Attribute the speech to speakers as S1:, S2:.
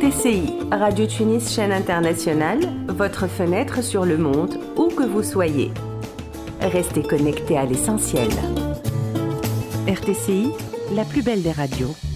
S1: RTCI, Radio Tunis chaîne internationale, votre fenêtre sur le monde, où que vous soyez. Restez connectés à l'essentiel. RTCI, la plus belle des radios.